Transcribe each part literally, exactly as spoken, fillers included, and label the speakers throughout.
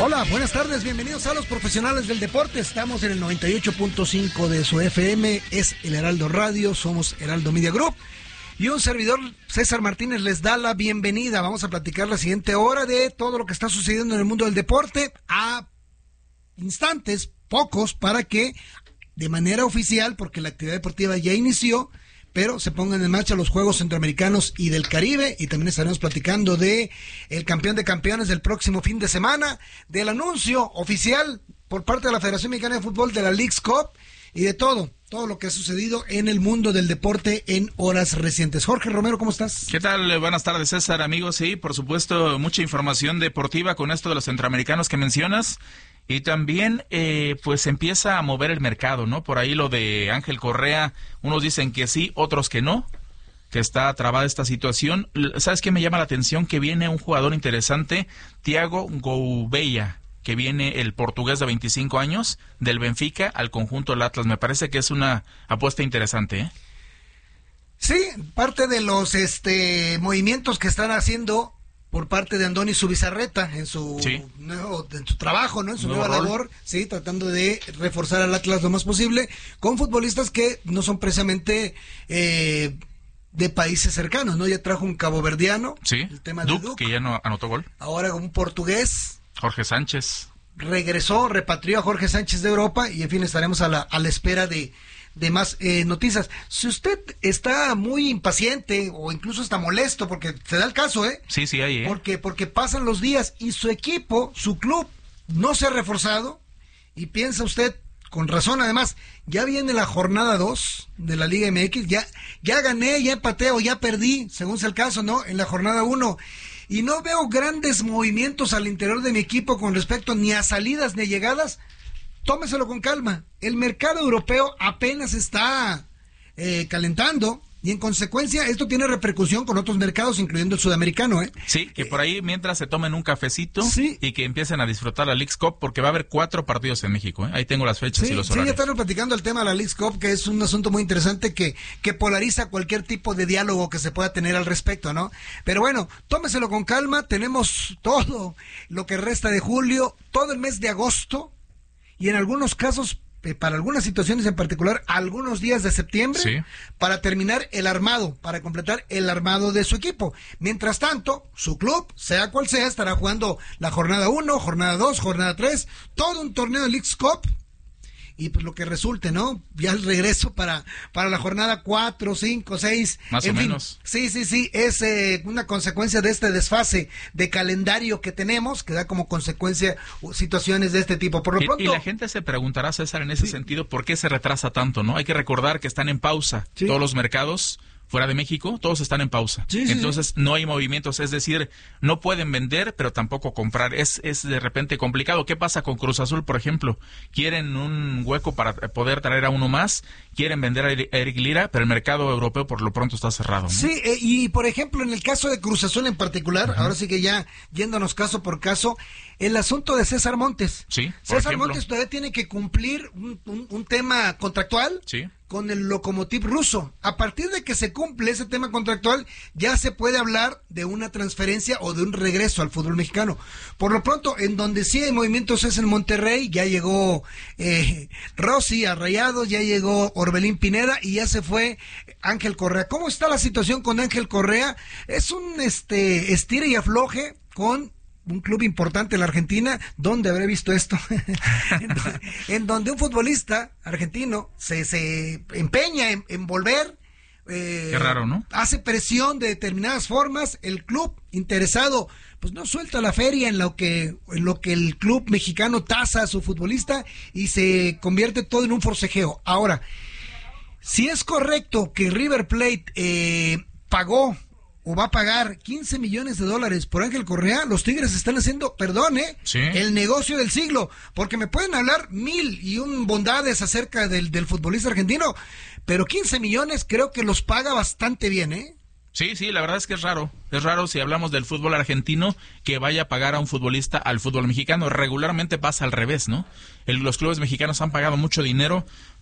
Speaker 1: Hola, buenas tardes, bienvenidos a Los Profesionales del Deporte. Estamos en el noventa y ocho punto cinco de su F M, es el Heraldo Radio, somos Heraldo Media Group. Y un servidor, César Martínez, les da la bienvenida. Vamos a platicar la siguiente hora de todo lo que está sucediendo en el mundo del deporte a instantes, pocos, para que de manera oficial, porque la actividad deportiva ya inició, pero se pongan en marcha los Juegos Centroamericanos y del Caribe, y también estaremos platicando de el campeón de campeones del próximo fin de semana, del anuncio oficial por parte de la Federación Mexicana de Fútbol de la Leagues Cup, y de todo, todo lo que ha sucedido en el mundo del deporte en horas recientes. Jorge Romero, ¿cómo estás?
Speaker 2: ¿Qué tal? Buenas tardes, César, amigos. Sí, por supuesto, mucha información deportiva con esto de los centroamericanos que mencionas. Y también, eh, pues empieza a mover el mercado, ¿no? Por ahí lo de Ángel Correa, unos dicen que sí, otros que no, que está trabada esta situación. ¿Sabes qué me llama la atención? Que viene un jugador interesante, Thiago Gouveia, que viene el portugués de veinticinco años, del Benfica al conjunto del Atlas. Me parece que es una apuesta interesante, ¿eh?
Speaker 1: Sí, parte de los este movimientos que están haciendo por parte de Andoni Zubizarreta en su sí. nuevo, en su trabajo, ¿no? En su nueva rol. labor, sí, tratando de reforzar al Atlas lo más posible, con futbolistas que no son precisamente eh, de países cercanos, ¿no? Ya trajo un caboverdiano,
Speaker 2: sí.
Speaker 1: el tema
Speaker 2: Duke,
Speaker 1: de Duke,
Speaker 2: que ya no anotó gol.
Speaker 1: Ahora un portugués.
Speaker 2: Jorge Sánchez.
Speaker 1: Regresó, repatrió a Jorge Sánchez de Europa, y en fin, estaremos a la, a la espera de de más eh, noticias. Si usted está muy impaciente o incluso está molesto, porque se da el caso, ¿eh?
Speaker 2: Sí, sí, ahí, ¿eh?
Speaker 1: Porque, porque pasan los días y su equipo, su club, no se ha reforzado, y piensa usted, con razón además, ya viene la jornada dos de la Liga M X, ya, ya gané, ya empaté o ya perdí, según sea el caso, ¿no? En la jornada uno. Y no veo grandes movimientos al interior de mi equipo con respecto ni a salidas ni a llegadas. Tómeselo con calma. El mercado europeo apenas está eh, calentando, y en consecuencia esto tiene repercusión con otros mercados, incluyendo el sudamericano, ¿eh?
Speaker 2: Sí, que por ahí mientras se tomen un cafecito,
Speaker 1: sí.
Speaker 2: y que empiecen a disfrutar la Leagues Cup, porque va a haber cuatro partidos en México, ¿eh? Ahí tengo las fechas
Speaker 1: sí,
Speaker 2: y los
Speaker 1: horarios. Sí, ya estamos platicando el tema de la Leagues Cup, que es un asunto muy interesante que, que polariza cualquier tipo de diálogo que se pueda tener al respecto, ¿no? Pero bueno, tómeselo con calma. Tenemos todo lo que resta de julio, todo el mes de agosto, y en algunos casos, eh, para algunas situaciones en particular, algunos días de septiembre,
Speaker 2: sí.
Speaker 1: para terminar el armado, para completar el armado de su equipo. Mientras tanto, su club, sea cual sea, estará jugando la jornada uno, jornada dos, jornada tres, todo un torneo de Leagues Cup, y pues lo que resulte, ¿no? Ya el regreso para, para la jornada cuatro, cinco, seis.
Speaker 2: Más
Speaker 1: en
Speaker 2: o
Speaker 1: fin,
Speaker 2: menos.
Speaker 1: Sí, sí, sí, es eh, una consecuencia de este desfase de calendario que tenemos, que da como consecuencia situaciones de este tipo. Por lo
Speaker 2: y,
Speaker 1: pronto...
Speaker 2: y la gente se preguntará, César, en ese
Speaker 1: sí.
Speaker 2: sentido, ¿por qué se retrasa tanto, no? Hay que recordar que están en pausa
Speaker 1: sí.
Speaker 2: todos los mercados. Fuera de México, todos están en pausa.
Speaker 1: Sí, sí,
Speaker 2: Entonces,
Speaker 1: sí.
Speaker 2: no hay movimientos, es decir, no pueden vender, pero tampoco comprar. Es, es de repente complicado. ¿Qué pasa con Cruz Azul, por ejemplo? Quieren un hueco para poder traer a uno más, quieren vender a Eric Lira, pero el mercado europeo por lo pronto está cerrado, ¿no?
Speaker 1: Sí, eh, y por ejemplo, en el caso de Cruz Azul en particular, uh-huh. ahora sí que ya yéndonos caso por caso, el asunto de César Montes.
Speaker 2: Sí, por
Speaker 1: César
Speaker 2: ejemplo.
Speaker 1: Montes todavía tiene que cumplir un, un, un tema contractual.
Speaker 2: Sí.
Speaker 1: Con el Lokomotiv ruso. A partir de que se cumple ese tema contractual, ya se puede hablar de una transferencia o de un regreso al fútbol mexicano. Por lo pronto, en donde sí hay movimientos es en Monterrey. Ya llegó eh, Rossi a Rayados, ya llegó Orbelín Pineda y ya se fue Ángel Correa. ¿Cómo está la situación con Ángel Correa? Es un este estire y afloje con un club importante en la Argentina. ¿Dónde habré visto esto? en, donde, en donde un futbolista argentino se, se empeña en, en volver. Eh,
Speaker 2: Qué raro, ¿no?
Speaker 1: Hace presión de determinadas formas. El club interesado pues no suelta la feria en lo que en lo que el club mexicano tasa a su futbolista, y se convierte todo en un forcejeo. Ahora, si es correcto que River Plate eh, pagó o va a pagar quince millones de dólares por Ángel Correa, los Tigres están haciendo, perdón, ¿eh?
Speaker 2: Sí.
Speaker 1: el negocio del siglo, porque me pueden hablar mil y un bondades acerca del, del futbolista argentino, pero quince millones creo que los paga bastante bien, ¿eh?
Speaker 2: Sí, sí, la verdad es que es raro. Es raro si hablamos del fútbol argentino que vaya a pagar a un futbolista al fútbol mexicano. Regularmente pasa al revés, ¿no? El, los clubes mexicanos han pagado mucho dinero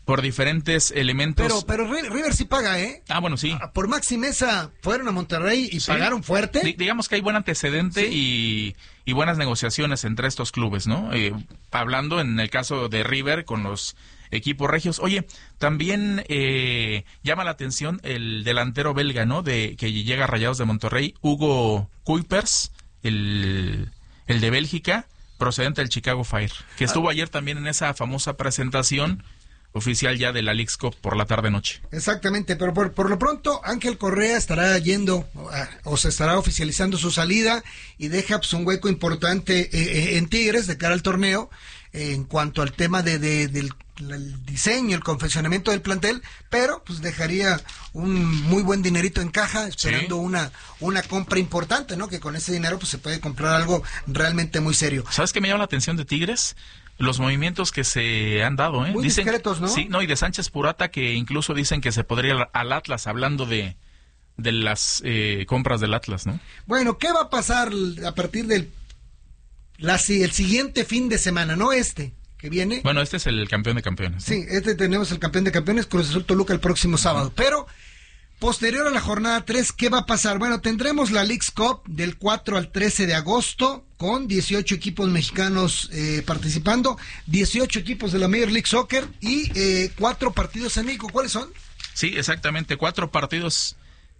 Speaker 2: por diferentes elementos.
Speaker 1: Pero, pero River sí paga, ¿eh?
Speaker 2: Ah, bueno, sí.
Speaker 1: Por Maxi Mesa fueron a Monterrey y sí. pagaron fuerte.
Speaker 2: D- digamos que hay buen antecedente sí. y, y buenas negociaciones entre estos clubes, ¿no? Eh, hablando en el caso de River con los equipos regios. Oye, también eh, llama la atención el delantero belga, ¿no? De que llega a Rayados de Monterrey, Hugo Kuipers, el, el de Bélgica, procedente del Chicago Fire, que estuvo ah. ayer también en esa famosa presentación oficial ya de la Leagues Cup por la tarde-noche.
Speaker 1: Exactamente, pero por, por lo pronto Ángel Correa estará yendo o se estará oficializando su salida y deja pues, un hueco importante eh, en Tigres de cara al torneo eh, en cuanto al tema de, de del el diseño, el confeccionamiento del plantel, pero pues dejaría un muy buen dinerito en caja esperando sí. una una compra importante, ¿no? Que con ese dinero pues se puede comprar algo realmente muy serio.
Speaker 2: ¿Sabes qué me llama la atención de Tigres? Los movimientos que se han dado, ¿eh?
Speaker 1: Muy
Speaker 2: dicen,
Speaker 1: discretos, ¿no?
Speaker 2: Sí, no, y de Sánchez Purata que incluso dicen que se podría ir al Atlas, hablando de de las eh, compras del Atlas, ¿no?
Speaker 1: Bueno, ¿qué va a pasar a partir del la, el siguiente fin de semana, no este? Que viene.
Speaker 2: Bueno, este es el campeón de campeones, ¿no?
Speaker 1: Sí, este tenemos el campeón de campeones, Cruz Azul Toluca el próximo sábado. Uh-huh. Pero, posterior a la jornada tres, ¿qué va a pasar? Bueno, tendremos la Leagues Cup del cuatro al trece de agosto, con dieciocho equipos mexicanos eh, participando, dieciocho equipos de la Major League Soccer y eh, cuatro partidos en México. ¿Cuáles son?
Speaker 2: Sí, exactamente, cuatro partidos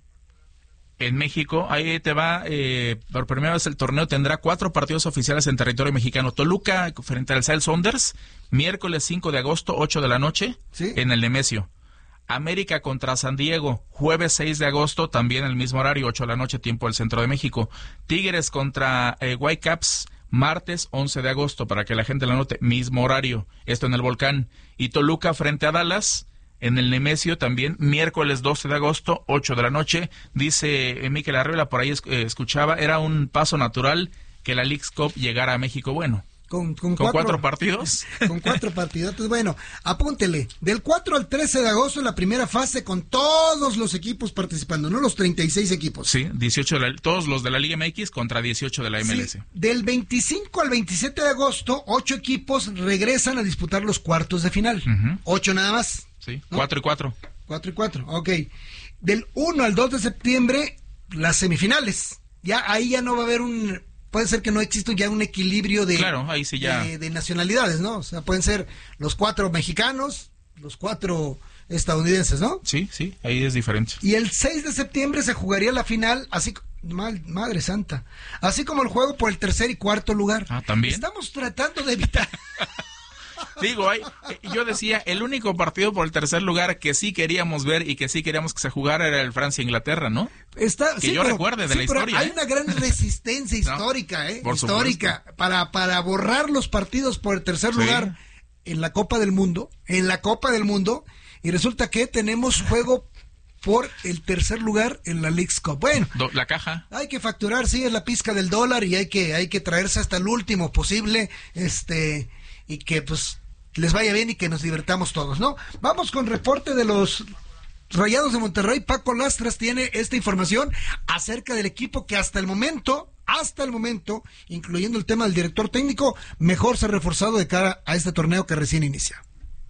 Speaker 2: en México. Ahí te va, eh, por primera vez el torneo tendrá cuatro partidos oficiales en territorio mexicano. Toluca frente al Seattle Sounders, miércoles cinco de agosto, ocho de la noche, ¿sí? En el Nemesio. América contra San Diego, jueves seis de agosto, también el mismo horario, ocho de la noche, tiempo del centro de México. Tigres contra eh, Whitecaps, martes once de agosto, para que la gente la note, mismo horario, esto en el Volcán. Y Toluca frente a Dallas, en el Nemesio también, miércoles doce de agosto, ocho de la noche. Dice eh, Mikel Arriola, por ahí es, eh, escuchaba, era un paso natural que la Leagues Cup llegara a México. Bueno,
Speaker 1: con, con,
Speaker 2: con
Speaker 1: cuatro,
Speaker 2: cuatro partidos.
Speaker 1: Con cuatro partidos. Bueno, apúntele, del cuatro al trece de agosto la primera fase con todos los equipos participando, no los treinta y seis equipos.
Speaker 2: Sí, dieciocho de la, todos los de la Liga M X contra dieciocho de la M L S.
Speaker 1: Sí, del veinticinco al veintisiete de agosto, ocho equipos regresan a disputar los cuartos de final. Uh-huh. Ocho nada más.
Speaker 2: Sí, ¿no? Cuatro y cuatro.
Speaker 1: Cuatro y cuatro, ok. Del uno al dos de septiembre, las semifinales. Ya ahí ya no va a haber un... Puede ser que no exista ya un equilibrio de,
Speaker 2: claro, ahí sí ya.
Speaker 1: de, de nacionalidades, ¿no? O sea, pueden ser los cuatro mexicanos, los cuatro estadounidenses, ¿no?
Speaker 2: Sí, sí, ahí es diferente.
Speaker 1: Y el seis de septiembre se jugaría la final, así... Mal, madre santa. Así como el juego por el tercer y cuarto lugar.
Speaker 2: Ah, también.
Speaker 1: Estamos tratando de evitar...
Speaker 2: Digo, hay, yo decía, el único partido por el tercer lugar que sí queríamos ver y que sí queríamos que se jugara era el Francia-Inglaterra, ¿no?
Speaker 1: Está,
Speaker 2: que
Speaker 1: sí,
Speaker 2: yo
Speaker 1: pero,
Speaker 2: recuerde de
Speaker 1: sí,
Speaker 2: la historia.
Speaker 1: Hay
Speaker 2: ¿eh?
Speaker 1: una gran resistencia histórica, ¿eh?
Speaker 2: Por
Speaker 1: histórica,
Speaker 2: supuesto.
Speaker 1: para para borrar los partidos por el tercer
Speaker 2: sí.
Speaker 1: lugar en la Copa del Mundo, en la Copa del Mundo, y resulta que tenemos juego por el tercer lugar en la Leagues Cup. Bueno,
Speaker 2: Do, la caja.
Speaker 1: Hay que facturar, sí, es la pizca del dólar y hay que hay que traerse hasta el último posible, este, y que pues les vaya bien y que nos divertamos todos, ¿no? Vamos con reporte de los Rayados de Monterrey. Paco Lastras tiene esta información acerca del equipo que hasta el momento, hasta el momento, incluyendo el tema del director técnico, mejor se ha reforzado de cara a este torneo que recién inicia.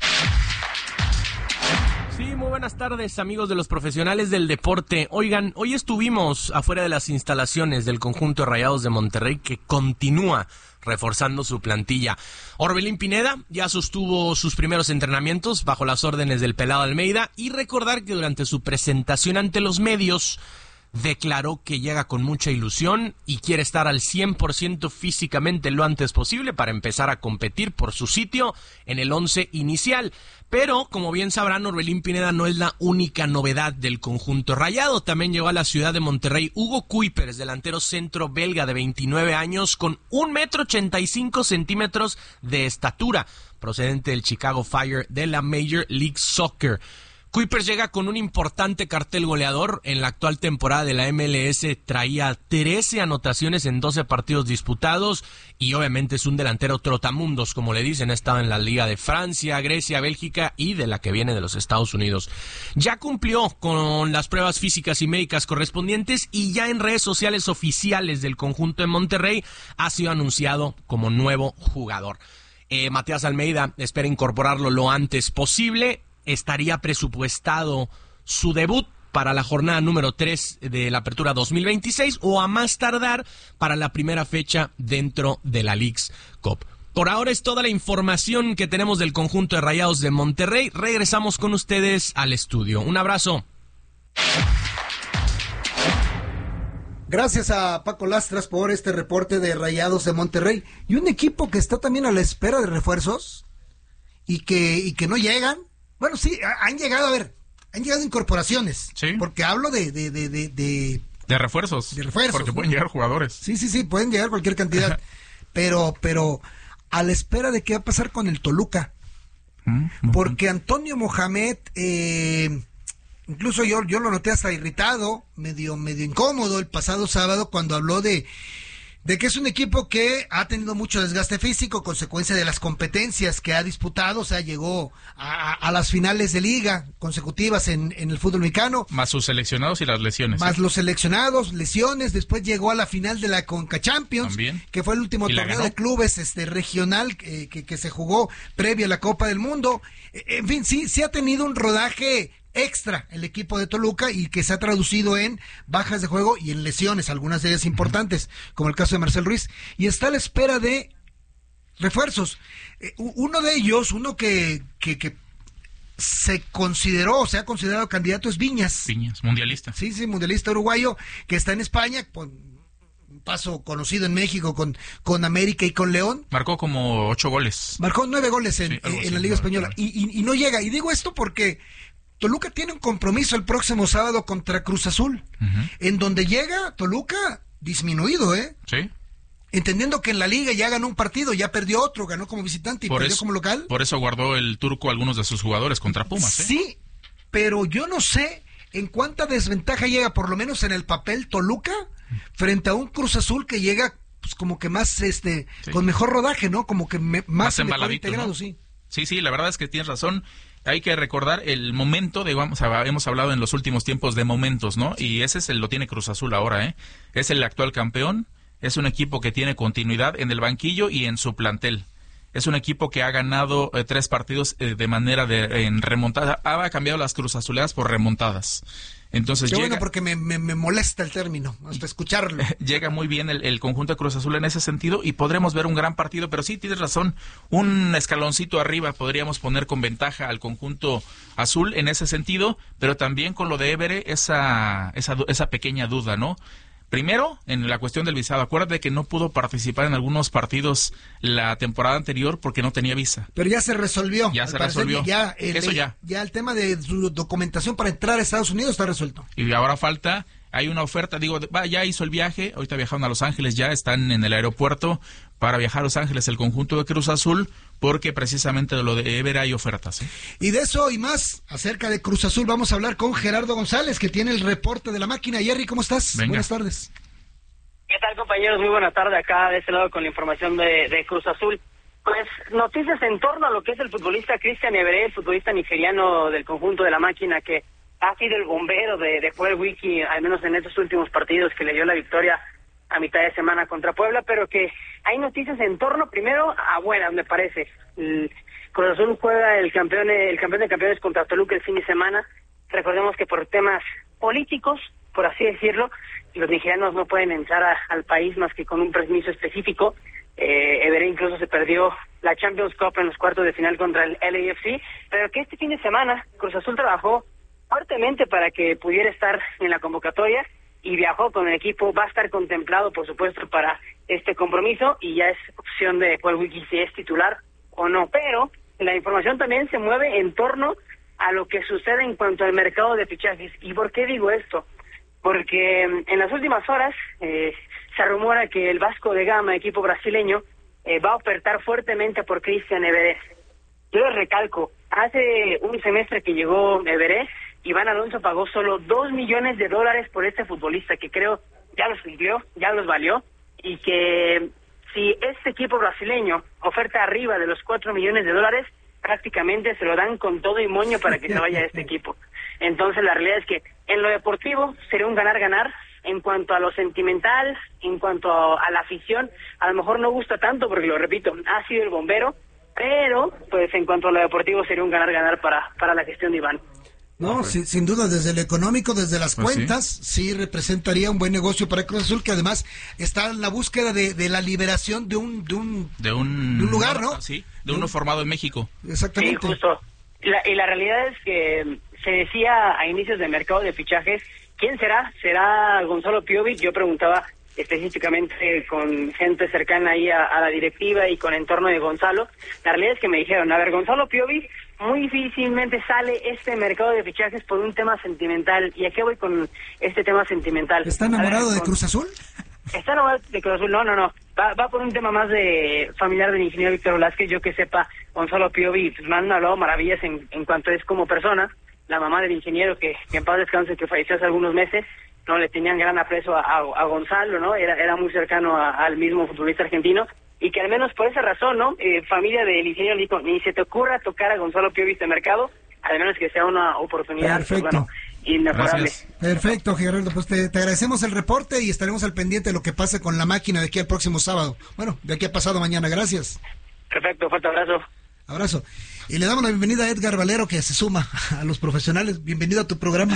Speaker 3: Sí, muy buenas tardes, amigos de los profesionales del deporte. Oigan, hoy estuvimos afuera de las instalaciones del conjunto de Rayados de Monterrey, que continúa reforzando su plantilla. Orbelín Pineda ya sostuvo sus primeros entrenamientos bajo las órdenes del Pelado Almeida, y recordar que durante su presentación ante los medios declaró que llega con mucha ilusión y quiere estar al cien por ciento físicamente lo antes posible para empezar a competir por su sitio en el once inicial. Pero, como bien sabrán, Orbelín Pineda no es la única novedad del conjunto rayado. También llegó a la ciudad de Monterrey Hugo Kuipers, delantero centro belga de veintinueve años, con un metro ochenta y cinco centímetros de estatura, procedente del Chicago Fire de la Major League Soccer. Kuipers llega con un importante cartel goleador. En la actual temporada de la M L S traía trece anotaciones en doce partidos disputados, y obviamente es un delantero trotamundos, como le dicen. Ha estado en la Liga de Francia, Grecia, Bélgica y de la que viene de los Estados Unidos. Ya cumplió con las pruebas físicas y médicas correspondientes, y ya en redes sociales oficiales del conjunto de Monterrey ha sido anunciado como nuevo jugador. Eh, Matías Almeida espera incorporarlo lo antes posible. estaría presupuestado su debut para la jornada número tres de la Apertura dos mil veintiséis o a más tardar para la primera fecha dentro de la Leagues Cup. Por ahora es toda la información que tenemos del conjunto de Rayados de Monterrey. Regresamos con ustedes al estudio. Un abrazo.
Speaker 1: Gracias a Paco Lastras por este reporte de Rayados de Monterrey. Y un equipo que está también a la espera de refuerzos y que, y que no llegan. Bueno, sí, han llegado, a ver, han llegado incorporaciones.
Speaker 2: Sí.
Speaker 1: Porque hablo de... de, de, de, de,
Speaker 2: de refuerzos.
Speaker 1: De refuerzos.
Speaker 2: Porque pueden llegar jugadores.
Speaker 1: Sí, sí, sí, pueden llegar cualquier cantidad. pero, pero... a la espera de qué va a pasar con el Toluca. Mm-hmm. Porque Antonio Mohamed, eh, incluso yo, yo lo noté hasta irritado, medio, medio incómodo el pasado sábado cuando habló de, de que es un equipo que ha tenido mucho desgaste físico, consecuencia de las competencias que ha disputado, o sea, llegó a, a las finales de liga consecutivas en, en el fútbol mexicano.
Speaker 2: Más sus seleccionados y las lesiones.
Speaker 1: Más ¿eh? los seleccionados, lesiones, después llegó a la final de la Conca Champions,
Speaker 2: también,
Speaker 1: que fue el último torneo de clubes este regional eh, que, que se jugó previo a la Copa del Mundo. En fin, sí, sí ha tenido un rodaje extra el equipo de Toluca y que se ha traducido en bajas de juego y en lesiones, algunas de ellas importantes, como el caso de Marcel Ruiz, y está a la espera de refuerzos. Eh, uno de ellos, uno que, que, que se consideró, o se ha considerado candidato es Viñas.
Speaker 2: Viñas, mundialista.
Speaker 1: Sí, sí, mundialista uruguayo, que está en España, con un paso conocido en México con, con América y con León.
Speaker 2: Marcó como ocho goles.
Speaker 1: Marcó nueve goles en,
Speaker 2: sí,
Speaker 1: en,
Speaker 2: así,
Speaker 1: en la Liga
Speaker 2: no,
Speaker 1: Española,
Speaker 2: no.
Speaker 1: Y, y, y no llega. Y digo esto porque Toluca tiene un compromiso el próximo sábado contra Cruz Azul, uh-huh. en donde llega Toluca disminuido, ¿eh?
Speaker 2: Sí.
Speaker 1: Entendiendo que en la liga ya ganó un partido, ya perdió otro, ganó como visitante y
Speaker 2: por
Speaker 1: perdió
Speaker 2: eso,
Speaker 1: como local.
Speaker 2: Por eso guardó el turco a algunos de sus jugadores contra Pumas, ¿eh?
Speaker 1: Sí, pero yo no sé en cuánta desventaja llega, por lo menos en el papel, Toluca, frente a un Cruz Azul que llega pues como que más, este, sí. con mejor rodaje, ¿no? Como que me, más,
Speaker 2: más
Speaker 1: mejor integrado,
Speaker 2: ¿no?
Speaker 1: sí.
Speaker 2: Sí, sí, la verdad es que tienes razón. Hay que recordar el momento, digamos, hemos hablado en los últimos tiempos de momentos, ¿no? Y ese es el, lo tiene Cruz Azul ahora, ¿eh? Es el actual campeón, es un equipo que tiene continuidad en el banquillo y en su plantel. Es un equipo que ha ganado eh, tres partidos eh, de manera de en remontada, ha cambiado las Cruz Azuleadas por remontadas. Entonces
Speaker 1: Qué
Speaker 2: llega,
Speaker 1: bueno, porque me, me, me molesta el término, hasta escucharlo.
Speaker 2: Llega muy bien el, el conjunto de Cruz Azul en ese sentido y podremos ver un gran partido, pero sí, tienes razón, un escaloncito arriba podríamos poner con ventaja al conjunto azul en ese sentido, pero también con lo de Évere, esa, esa, esa pequeña duda, ¿no? Primero, en la cuestión del visado, acuérdate que no pudo participar en algunos partidos la temporada anterior porque no tenía visa.
Speaker 1: Pero ya se resolvió.
Speaker 2: Ya se resolvió.
Speaker 1: Ya el,
Speaker 2: Eso ya.
Speaker 1: Ya el tema de su documentación para entrar a Estados Unidos está resuelto.
Speaker 2: Y ahora falta, hay una oferta, digo, va, ya hizo el viaje, ahorita viajaron a Los Ángeles, ya están en el aeropuerto para viajar a Los Ángeles el conjunto de Cruz Azul, porque precisamente de lo de Évere hay ofertas, ¿eh?
Speaker 1: Y de eso y más acerca de Cruz Azul vamos a hablar con Gerardo González, que tiene el reporte de la máquina. Jerry, ¿cómo estás?
Speaker 2: Venga.
Speaker 1: Buenas tardes.
Speaker 4: ¿Qué tal, compañeros? Muy buena tarde acá de este lado con la información de, de Cruz Azul. Pues noticias en torno a lo que es el futbolista Cristian Évere, el futbolista nigeriano del conjunto de la máquina, que ha sido el bombero de, de Joel Wiki, al menos en estos últimos partidos, que le dio la victoria a mitad de semana contra Puebla, pero que hay noticias en torno, primero, a buenas, me parece. El Cruz Azul juega el campeón, el campeón de campeones contra Toluca el fin de semana. Recordemos que por temas políticos, por así decirlo, los nigerianos no pueden entrar a, al país más que con un permiso específico. Eh, Évere incluso se perdió la Champions Cup en los cuartos de final contra el L A F C, pero que este fin de semana Cruz Azul trabajó fuertemente para que pudiera estar en la convocatoria y viajó con el equipo. Va a estar contemplado, por supuesto, para este compromiso y ya es opción de Joel Wiki si es titular o no, pero la información también se mueve en torno a lo que sucede en cuanto al mercado de fichajes. ¿Y por qué digo esto? Porque en las últimas horas eh, se rumora que el Vasco de Gama, equipo brasileño, eh, va a ofertar fuertemente por Cristian Évere. Yo les recalco, hace un semestre que llegó Évere, Iván Alonso pagó solo dos millones de dólares por este futbolista, que creo ya los cumplió, ya los valió, y que si este equipo brasileño oferta arriba de los cuatro millones de dólares, prácticamente se lo dan con todo y moño para que se vaya a este equipo. Entonces la realidad es que en lo deportivo sería un ganar-ganar. En cuanto a lo sentimental, en cuanto a la afición, a lo mejor no gusta tanto porque, lo repito, ha sido el bombero, pero pues en cuanto a lo deportivo sería un ganar-ganar para, para la gestión de Iván.
Speaker 1: No, sin, sin duda, desde lo económico, desde las
Speaker 2: Pues
Speaker 1: cuentas, sí. sí representaría un buen negocio para Cruz Azul, que además está en la búsqueda de, de la liberación de un de un,
Speaker 2: de un,
Speaker 1: de un lugar, ¿no?
Speaker 2: Sí, de uno formado en México.
Speaker 1: Exactamente.
Speaker 4: Sí, justo. La, y la realidad es que se decía a inicios de mercado de fichajes, ¿quién será? ¿Será Gonzalo Piovic? Yo preguntaba específicamente con gente cercana ahí a, a la directiva y con entorno de Gonzalo. La realidad es que me dijeron, a ver, Gonzalo Piovic muy difícilmente sale este mercado de fichajes por un tema sentimental. ¿Y a qué voy con este tema sentimental?
Speaker 1: ¿Está enamorado
Speaker 4: ver,
Speaker 1: de
Speaker 4: con...
Speaker 1: Cruz Azul?
Speaker 4: Está enamorado de Cruz Azul, no, no, no. Va, va por un tema más de familiar del ingeniero Víctor Velázquez. Yo que sepa, Gonzalo Piovic pues, me han hablado maravillas en, en cuanto es como persona. La mamá del ingeniero, que, que en paz descanse, que falleció hace algunos meses, no le tenían gran aprecio a, a, a Gonzalo, ¿no? Era, era muy cercano a, al mismo futbolista argentino. Y que al menos por esa razón, ¿no? Eh, familia del ingeniero dijo, ni se te ocurra tocar a Gonzalo Piovic de mercado, al menos que sea una oportunidad,
Speaker 1: Perfecto.
Speaker 4: Pues, bueno, inmejorable.
Speaker 2: Gracias.
Speaker 1: Perfecto, Gerardo, pues te, te agradecemos el reporte y estaremos al pendiente de lo que pase con la máquina de aquí al próximo sábado. Bueno, de aquí a pasado mañana, gracias.
Speaker 4: Perfecto, fuerte abrazo.
Speaker 1: Abrazo. Y le damos la bienvenida a Edgar Valero, que se suma a los profesionales. Bienvenido a tu programa.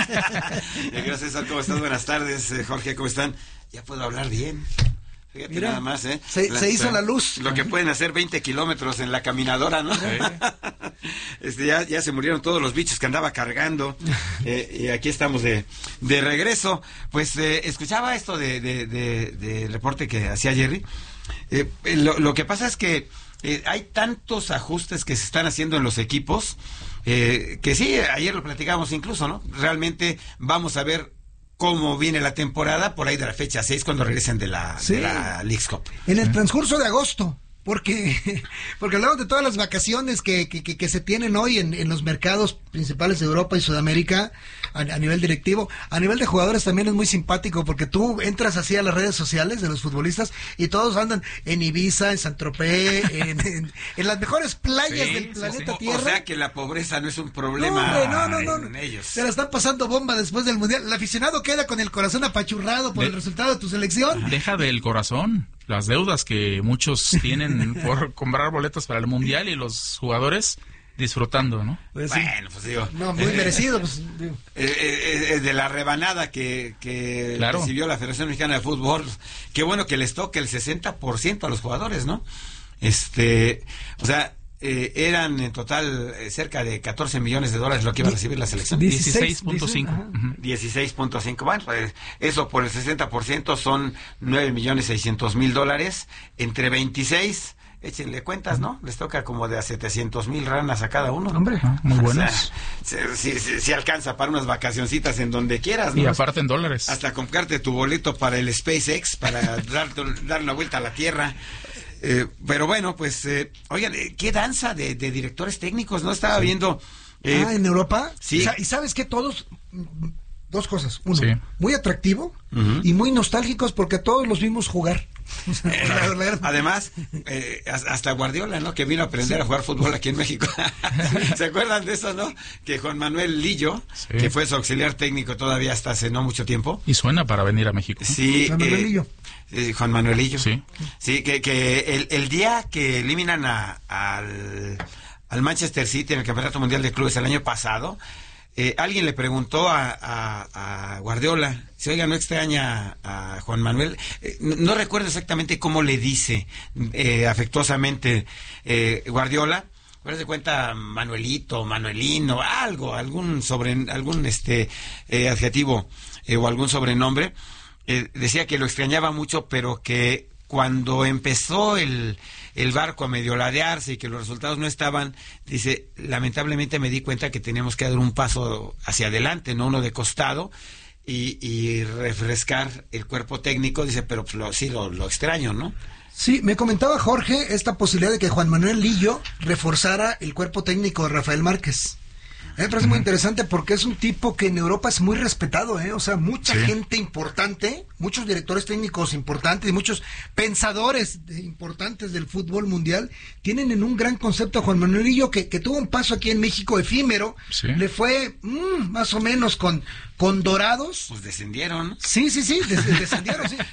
Speaker 5: Gracias, César. ¿Cómo estás? Buenas tardes. Jorge, ¿cómo están? Ya puedo hablar bien. Fíjate. Mira, nada más, ¿eh?
Speaker 1: Se, la, se hizo la luz.
Speaker 5: Lo que pueden hacer veinte kilómetros en la caminadora, ¿no? Sí. Este, ya, ya se murieron todos los bichos que andaba cargando. Eh, y aquí estamos de, de regreso. Pues eh, escuchaba esto de, de, de, de reporte que hacía Jerry. Eh, lo, lo que pasa es que eh, hay tantos ajustes que se están haciendo en los equipos, eh, que sí, ayer lo platicamos incluso, ¿no? Realmente vamos a ver cómo viene la temporada por ahí de la fecha seis cuando regresen de la, sí. de la Leagues Cup.
Speaker 1: En el transcurso de agosto, porque porque hablamos de todas las vacaciones que, que, que, que se tienen hoy en, en los mercados principales de Europa y Sudamérica a, a nivel directivo. A nivel de jugadores también es muy simpático porque tú entras así a las redes sociales de los futbolistas y todos andan en Ibiza, en Saint-Tropez, en, en, en las mejores playas sí, del planeta
Speaker 5: sí.
Speaker 1: Tierra.
Speaker 5: O sea que la pobreza no es un problema
Speaker 1: no, no, no, no,
Speaker 5: en
Speaker 1: no.
Speaker 5: ellos.
Speaker 1: Se la están pasando bomba después del Mundial. El aficionado queda con el corazón apachurrado por de, el resultado de tu selección.
Speaker 2: Deja del corazón. Las deudas que muchos tienen por comprar boletos para el Mundial y los jugadores disfrutando, ¿no?
Speaker 1: Pues sí.
Speaker 5: Bueno, pues digo.
Speaker 1: No, muy eh, merecido. Pues,
Speaker 5: eh, eh, eh, de la rebanada que, que claro. recibió la Federación Mexicana de Fútbol, qué bueno que les toque el sesenta por ciento a los jugadores, ¿no? Este, o sea, eh, eran en total eh, cerca de catorce millones de dólares lo que iba a recibir la selección.
Speaker 2: dieciséis punto cinco.
Speaker 5: dieciséis punto cinco. Bueno, pues eso por el sesenta por ciento son nueve millones seiscientos mil dólares. Entre veintiséis, échenle cuentas, ¿no? Les toca como de a setecientos mil ranas a cada uno.
Speaker 2: Hombre, muy buenos.
Speaker 5: O sea, si, si, si alcanza para unas vacacioncitas en donde quieras, ¿no?
Speaker 2: Y aparte en dólares.
Speaker 5: Hasta comprarte tu boleto para el SpaceX, para dar, dar una vuelta a la Tierra. Eh, pero bueno, pues, eh, oigan, eh, qué danza de, de directores técnicos, ¿no? Estaba sí. viendo...
Speaker 1: Eh, ah, ¿en Europa?
Speaker 5: Sí.
Speaker 1: O sea, y sabes que todos... Dos cosas. Uno,
Speaker 2: sí.
Speaker 1: muy atractivo uh-huh. y muy nostálgicos porque todos los vimos jugar.
Speaker 5: Además, eh, hasta Guardiola, ¿no? Que vino a aprender sí. a jugar fútbol aquí en México. ¿Se acuerdan de eso, no? Que Juan Manuel Lillo, sí. que fue su auxiliar técnico todavía hasta hace no mucho tiempo.
Speaker 2: Y suena para venir a México.
Speaker 5: Sí.
Speaker 1: Juan Manuel Lillo.
Speaker 5: Eh, Juan Manuel Lillo.
Speaker 2: Sí.
Speaker 5: Sí, que, que el, el día que eliminan a, al, al Manchester City en el Campeonato Mundial de Clubes el año pasado, Eh, alguien le preguntó a, a, a Guardiola, si oiga, ¿no extraña a, a Juan Manuel? Eh, no, no recuerdo exactamente cómo le dice eh, afectuosamente eh, Guardiola, pero se cuenta Manuelito, Manuelino, algo, algún sobre, algún este eh, adjetivo eh, o algún sobrenombre. Eh, decía que lo extrañaba mucho, pero que cuando empezó el el barco a medio ladearse y que los resultados no estaban, dice, lamentablemente me di cuenta que teníamos que dar un paso hacia adelante, no uno de costado, y, y refrescar el cuerpo técnico, dice, pero pues, lo, sí, lo, lo extraño, ¿no?
Speaker 1: Sí, me comentaba Jorge esta posibilidad de que Juan Manuel Lillo reforzara el cuerpo técnico de Rafael Márquez. A mí me parece muy interesante porque es un tipo que en Europa es muy respetado, ¿eh? O sea, mucha sí. gente importante, muchos directores técnicos importantes y muchos pensadores de, importantes del fútbol mundial tienen en un gran concepto a Juan Manuel Lillo que, que tuvo un paso aquí en México efímero, sí. le fue mmm, más o menos con, con Dorados.
Speaker 5: Pues descendieron.
Speaker 1: Sí, sí, sí, des, descendieron, sí.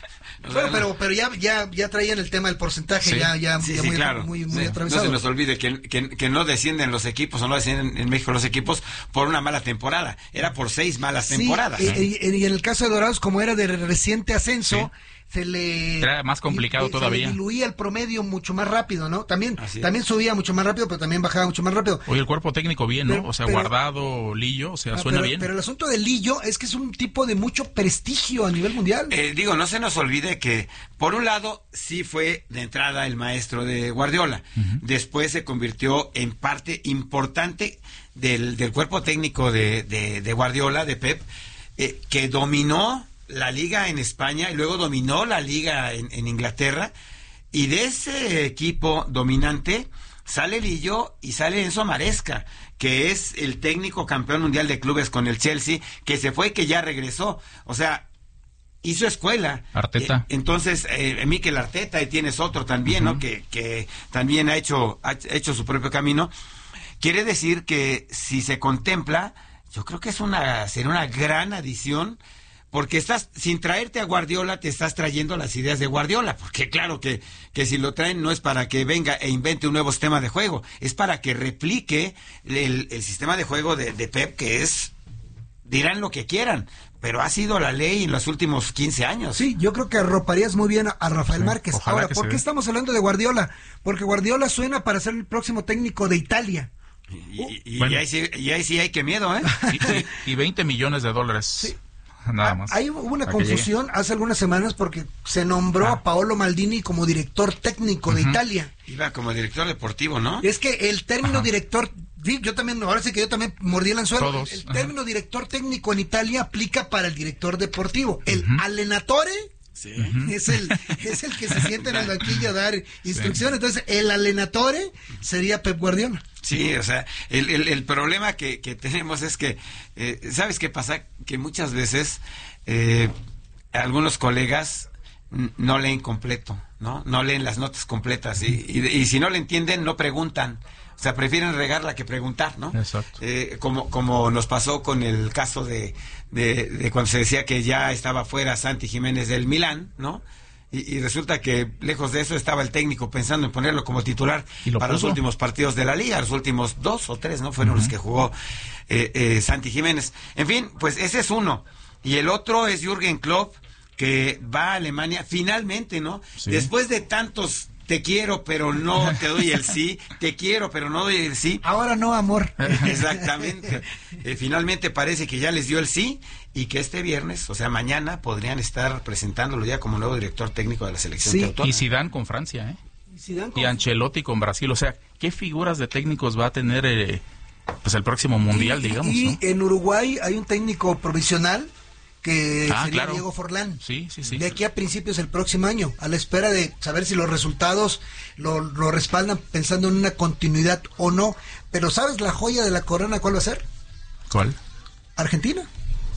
Speaker 1: Bueno, pero, pero ya, ya, ya traían el tema del porcentaje, sí. ya, ya,
Speaker 5: sí,
Speaker 1: ya
Speaker 5: sí,
Speaker 1: muy,
Speaker 5: claro.
Speaker 1: muy, muy
Speaker 5: sí.
Speaker 1: atravesado.
Speaker 5: No se nos olvide que, que, que no descienden los equipos, o no descienden en México los equipos por una mala temporada. Era por seis malas
Speaker 1: sí,
Speaker 5: temporadas.
Speaker 1: Y, y, y en el caso de Dorados, como era de reciente ascenso, sí. se le...
Speaker 2: Era más complicado
Speaker 1: y,
Speaker 2: todavía.
Speaker 1: Se le diluía el promedio mucho más rápido, ¿no? También, también subía mucho más rápido, pero también bajaba mucho más rápido.
Speaker 2: Oye, el cuerpo técnico bien, ¿no?
Speaker 1: Pero,
Speaker 2: o sea,
Speaker 1: pero,
Speaker 2: Guardado, Lillo, o sea,
Speaker 1: ah,
Speaker 2: suena
Speaker 1: pero,
Speaker 2: bien.
Speaker 1: Pero el asunto de Lillo es que es un tipo de mucho prestigio a nivel mundial.
Speaker 5: Eh, digo, no se nos olvide que, por un lado, sí fue de entrada el maestro de Guardiola. Uh-huh. Después se convirtió en parte importante del, del cuerpo técnico de, de, de Guardiola, de Pep, eh, que dominó la liga en España y luego dominó la liga en, en Inglaterra, y de ese equipo dominante sale Lillo y sale Enzo Maresca, que es el técnico campeón mundial de clubes con el Chelsea, que se fue y que ya regresó. O sea, hizo escuela.
Speaker 2: Arteta.
Speaker 5: Eh, entonces, eh, Mikel Arteta, y tienes otro también, uh-huh. ¿no? Que, que también ha hecho, ha hecho su propio camino. Quiere decir que si se contempla, yo creo que es una, sería una gran adición, porque estás, sin traerte a Guardiola, te estás trayendo las ideas de Guardiola, porque claro que, que si lo traen no es para que venga e invente un nuevo sistema de juego, es para que replique el, el sistema de juego de, de Pep, que es, dirán lo que quieran, pero ha sido la ley en los últimos quince años.
Speaker 1: Sí, yo creo que arroparías muy bien a, a Rafael sí, Márquez. Ahora, ¿por qué
Speaker 2: ve.
Speaker 1: estamos hablando de Guardiola? Porque Guardiola suena para ser el próximo técnico de Italia.
Speaker 5: Y, y, y,
Speaker 2: bueno.
Speaker 5: y, ahí, sí, y ahí sí hay que miedo, ¿eh?
Speaker 2: Y, y veinte millones de dólares.
Speaker 1: Sí.
Speaker 2: Nada más.
Speaker 1: Hay una confusión hace algunas semanas porque se nombró ah. a Paolo Maldini como director técnico uh-huh. de Italia.
Speaker 5: Iba como director deportivo, ¿no?
Speaker 1: Es que el término Ajá. director, sí, yo también, ahora sí que yo también mordí el anzuelo.
Speaker 2: Todos.
Speaker 1: El término Ajá. director técnico en Italia aplica para el director deportivo. El
Speaker 2: uh-huh.
Speaker 1: allenatore
Speaker 5: sí.
Speaker 1: es el es el que se sienta en el banquillo a dar instrucciones. Sí. Entonces, el allenatore sería Pep Guardiola.
Speaker 5: Sí, o sea, el, el, el problema que, que tenemos es que, eh, ¿sabes qué pasa? Que muchas veces eh, algunos colegas n- no leen completo, ¿no? No leen las notas completas y, y, y si no le entienden, no preguntan. O sea, prefieren regarla que preguntar, ¿no?
Speaker 2: Exacto.
Speaker 5: Eh, como, como nos pasó con el caso de, de, de cuando se decía que ya estaba fuera Santi Jiménez del Milán, ¿no? Y, y resulta que lejos de eso estaba el técnico pensando en ponerlo como titular para puso? los últimos partidos de la liga, los últimos dos o tres, ¿no? Fueron uh-huh. los que jugó eh, eh, Santi Jiménez. En fin, pues ese es uno. Y el otro es Jürgen Klopp, que va a Alemania finalmente, ¿no? Sí. Después de tantos te quiero, pero no te doy el sí, te quiero, pero no doy el sí.
Speaker 1: Ahora no, amor.
Speaker 5: Exactamente. Eh, finalmente parece que ya les dio el sí y que este viernes, o sea, mañana, podrían estar presentándolo ya como nuevo director técnico de la selección
Speaker 2: sí.
Speaker 5: teutona.
Speaker 2: Y Zidane con Francia, ¿eh?
Speaker 1: Y, Zidane con...
Speaker 2: y Ancelotti con Brasil. O sea, ¿qué figuras de técnicos va a tener eh, pues el próximo mundial,
Speaker 1: y,
Speaker 2: digamos?
Speaker 1: Y
Speaker 2: ¿no?
Speaker 1: en Uruguay hay un técnico provisional que
Speaker 2: ah,
Speaker 1: sería
Speaker 2: claro.
Speaker 1: Diego Forlán.
Speaker 2: Sí, sí, sí.
Speaker 1: De aquí a principios del próximo año, a la espera de saber si los resultados lo, lo respaldan pensando en una continuidad o no. Pero ¿sabes la joya de la corona cuál va a ser?
Speaker 2: ¿Cuál?
Speaker 1: Argentina.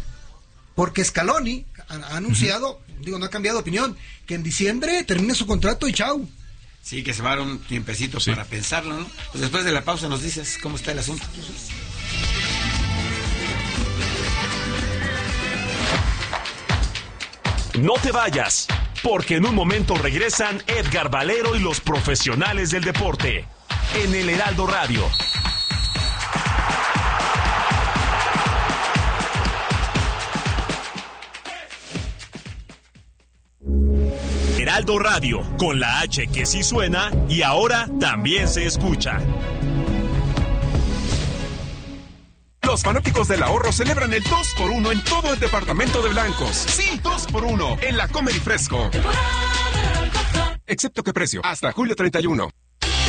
Speaker 1: Porque Scaloni ha, ha anunciado, uh-huh. digo, no ha cambiado de opinión, que en diciembre termine su contrato y chau.
Speaker 5: Sí, que se va a dar un tiempecito sí. para pensarlo, ¿no? Pues después de la pausa nos dices cómo está el asunto.
Speaker 6: No te vayas, porque en un momento regresan Edgar Valero y los profesionales del deporte en el Heraldo Radio. Heraldo Radio, con la H que sí suena y ahora también se escucha.
Speaker 7: Los fanáticos del ahorro celebran el dos por uno en todo el departamento de Blancos. Sí, dos por uno en la Comer y Fresco. Excepto que precio, hasta julio treinta y uno.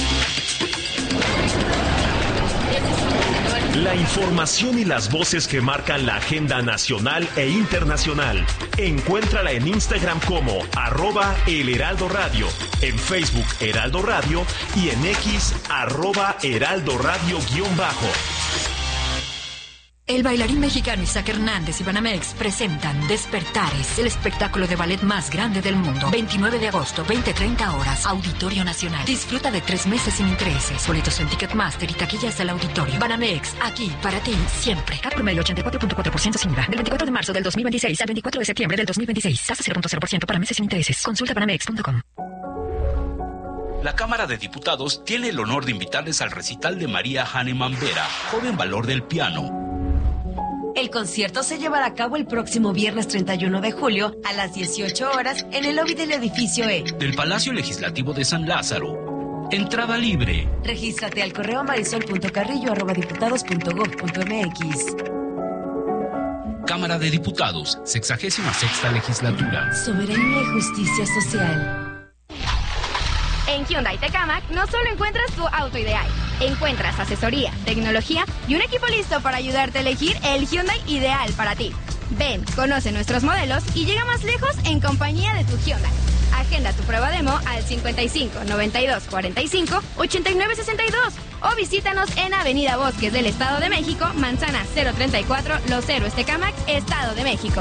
Speaker 6: La información y las voces que marcan la agenda nacional e internacional. Encuéntrala en Instagram como arroba El Heraldo Radio, en Facebook Heraldo Radio y en X arroba Heraldo Radio guión bajo.
Speaker 8: El bailarín mexicano Isaac Hernández y Banamex presentan Despertares, el espectáculo de ballet más grande del mundo. veintinueve de agosto, veinte treinta horas, Auditorio Nacional. Disfruta de tres meses sin intereses. Boletos en Ticketmaster y taquillas del auditorio. Banamex, aquí para ti, siempre. Cat promedio ochenta y cuatro punto cuatro por ciento sin I V A. Del veinticuatro de marzo del dos mil veintiséis al veinticuatro de septiembre del dos mil veintiséis. Tasa cero punto cero por ciento para meses sin intereses. Consulta banamex punto com.
Speaker 9: La Cámara de Diputados tiene el honor de invitarles al recital de María Hahnemann Vera, joven valor del piano.
Speaker 10: El concierto se llevará a cabo el próximo viernes treinta y uno de julio a las dieciocho horas en el lobby del edificio E
Speaker 9: del Palacio Legislativo de San Lázaro. Entrada libre.
Speaker 10: Regístrate al correo marisol punto carrillo arroba diputados punto gob punto mx.
Speaker 9: Cámara de Diputados, sexagésima sexta legislatura.
Speaker 10: Soberanía y justicia social.
Speaker 11: En Hyundai Tecamac no solo encuentras tu auto ideal, encuentras asesoría, tecnología y un equipo listo para ayudarte a elegir el Hyundai ideal para ti. Ven, conoce nuestros modelos y llega más lejos en compañía de tu Hyundai. Agenda tu prueba demo al cincuenta y cinco, noventa y dos, cuarenta y cinco, ochenta y nueve, sesenta y dos o visítanos en Avenida Bosques del Estado de México, Manzana cero treinta y cuatro, Los Héroes Tecamac, Estado de México.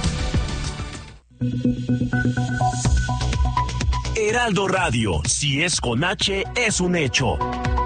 Speaker 6: Heraldo Radio, si es con H, es un hecho.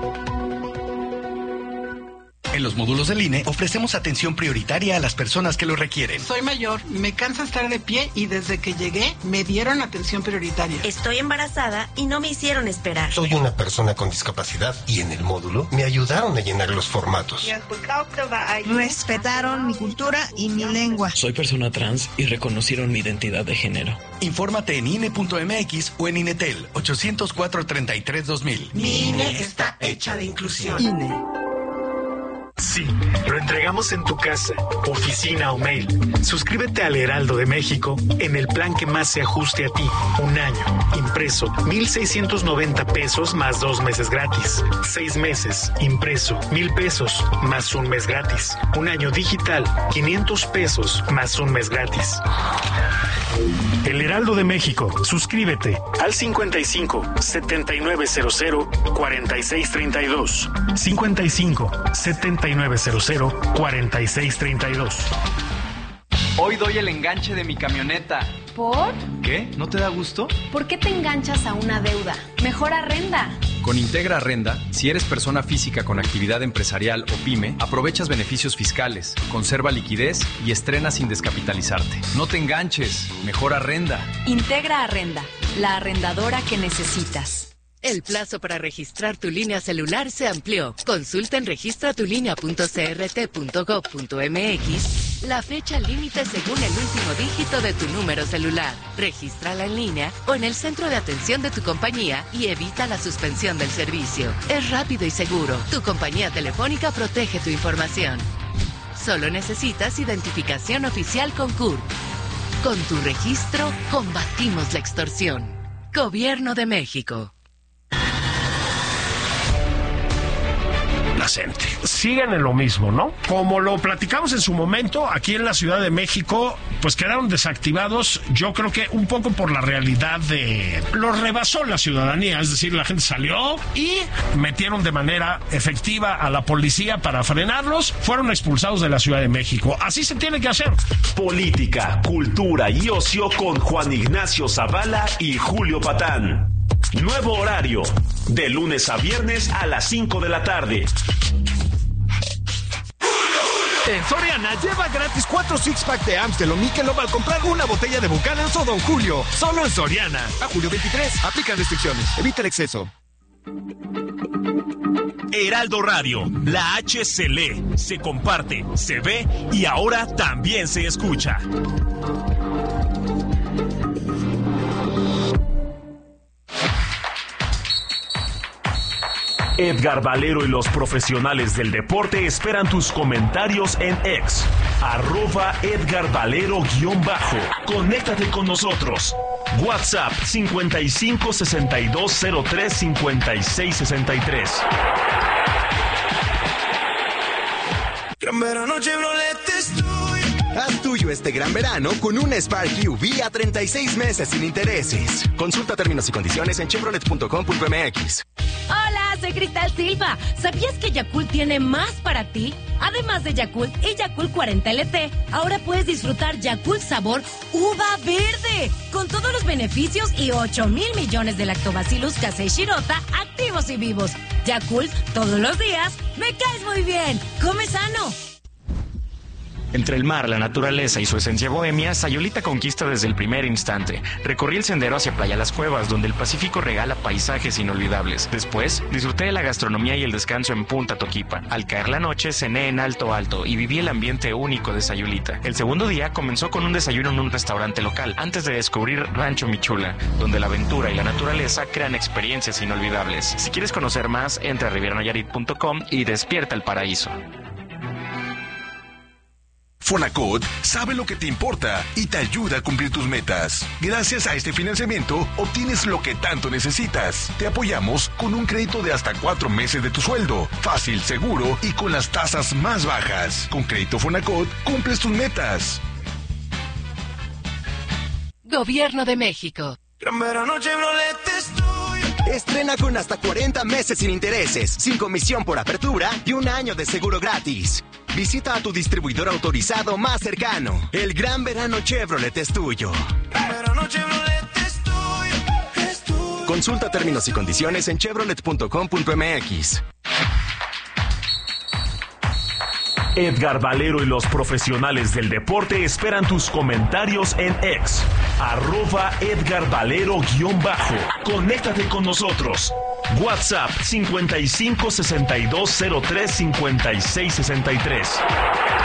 Speaker 12: En los módulos del I N E ofrecemos atención prioritaria a las personas que lo requieren.
Speaker 13: Soy mayor, me cansa estar de pie y desde que llegué me dieron atención prioritaria.
Speaker 14: Estoy embarazada y no me hicieron esperar.
Speaker 15: Soy una persona con discapacidad y en el módulo me ayudaron a llenar los formatos.
Speaker 16: Respetaron mi cultura y mi lengua.
Speaker 17: Soy persona trans y reconocieron mi identidad de género.
Speaker 12: Infórmate en I N E punto M X o en Inetel ochocientos cuatro, treinta y tres, dos mil.
Speaker 13: Mi I N E está hecha de inclusión. I N E.
Speaker 18: Sí, lo entregamos en tu casa, oficina o mail. Suscríbete al Heraldo de México en el plan que más se ajuste a ti. Un año, impreso, mil seiscientos noventa pesos más dos meses gratis. Seis meses, impreso, mil pesos más un mes gratis. Un año digital, quinientos pesos más un mes gratis. El Heraldo de México, suscríbete al cincuenta y cinco, setenta y nueve cero cero, cuarenta y seis treinta y dos. cincuenta y cinco, setenta y nueve cero cero, cuarenta y seis treinta y dos.
Speaker 19: Hoy doy el enganche de mi camioneta.
Speaker 20: ¿Por?
Speaker 19: ¿Qué? ¿No te da gusto?
Speaker 20: ¿Por qué te enganchas a una deuda? Mejor arrenda.
Speaker 19: Con Integra Arrenda, si eres persona física con actividad empresarial o pyme, aprovechas beneficios fiscales, conserva liquidez y estrena sin descapitalizarte. No te enganches, mejor arrenda.
Speaker 10: Integra Arrenda, la arrendadora que necesitas.
Speaker 21: El plazo para registrar tu línea celular se amplió. Consulta en registra tu línea punto c r t punto gob punto m x la fecha límite según el último dígito de tu número celular. Regístrala en línea o en el centro de atención de tu compañía y evita la suspensión del servicio. Es rápido y seguro. Tu compañía telefónica protege tu información. Solo necesitas identificación oficial con C U R. Con tu registro, combatimos la extorsión. Gobierno de México.
Speaker 22: Siguen en lo mismo, ¿no? Como lo platicamos en su momento, aquí en la Ciudad de México, pues quedaron desactivados, yo creo que un poco por la realidad de... Los rebasó la ciudadanía, es decir, la gente salió y metieron de manera efectiva a la policía para frenarlos, fueron expulsados de la Ciudad de México. Así se tiene que hacer.
Speaker 6: Política, cultura y ocio con Juan Ignacio Zavala y Julio Patán. Nuevo horario, de lunes a viernes a las cinco de la tarde.
Speaker 23: En Soriana, lleva gratis cuatro six-pack de Amstel o Michelob al comprar una botella de Buchanan's o Don Julio. Solo en Soriana. A julio veintitrés. Aplica restricciones. Evita el exceso.
Speaker 6: Heraldo Radio, la H se lee, se comparte, se ve y ahora también se escucha. Edgar Valero y los profesionales del deporte esperan tus comentarios en X, arroba Edgar Valero guión bajo. Conéctate con nosotros. WhatsApp cincuenta y cinco, sesenta y dos, cero tres, cincuenta y seis, sesenta y tres.
Speaker 24: Gran verano Chevrolet es tuyo. Haz tuyo este gran verano con un Spark U V a treinta y seis meses sin intereses. Consulta términos y condiciones en chevrolet punto com punto m x.
Speaker 11: Hola,
Speaker 10: soy Cristal Silva. ¿Sabías que Yakult tiene más para ti? Además de Yakult y Yakult cuarenta L T, ahora puedes disfrutar Yakult sabor uva verde, con todos los beneficios y ocho mil millones de lactobacillus casei shirota activos y vivos. Yakult, todos los días, me caes muy bien. Come sano.
Speaker 1: Entre el mar, la naturaleza y su esencia bohemia, Sayulita conquista desde el primer instante. Recorrí el sendero hacia Playa Las Cuevas, donde el Pacífico regala paisajes inolvidables. Después, disfruté de la gastronomía y el descanso en Punta Toquipa. Al caer la noche, cené en Alto Alto y viví el ambiente único de Sayulita. El segundo día comenzó con un desayuno en un restaurante local, antes de descubrir Rancho Michula, donde la aventura y la naturaleza crean experiencias inolvidables. Si quieres conocer más, entra a riviera nayarit punto com y despierta el paraíso.
Speaker 2: Fonacot sabe lo que te importa y te ayuda a cumplir tus metas. Gracias a este financiamiento, obtienes lo que tanto necesitas. Te apoyamos con un crédito de hasta cuatro meses de tu sueldo. Fácil, seguro y con las tasas más bajas. Con Crédito Fonacot, cumples tus metas.
Speaker 21: Gobierno de México.
Speaker 24: Gran verano Chevrolet estoy. Estrena con hasta cuarenta meses sin intereses, sin comisión por apertura y un año de seguro gratis. Visita a tu distribuidor autorizado más cercano. El gran verano Chevrolet es tuyo. Gran verano Chevrolet es tuyo, es tuyo. Consulta términos y condiciones en chevrolet punto com punto m x.
Speaker 6: Edgar Valero y los profesionales del deporte esperan tus comentarios en X, arroba Edgar Valero guión bajo. Conéctate con nosotros. WhatsApp cincuenta y cinco sesenta y dos cero tres cincuenta y seis sesenta y tres.